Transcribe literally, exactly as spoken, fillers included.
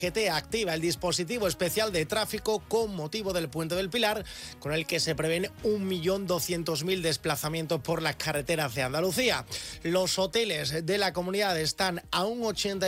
D G T activa el dispositivo especial de tráfico con motivo del Puente del Pilar, con el que se prevén un millón doscientos mil desplazamientos por las carreteras de Andalucía. Los hoteles de la comunidad están a un ochenta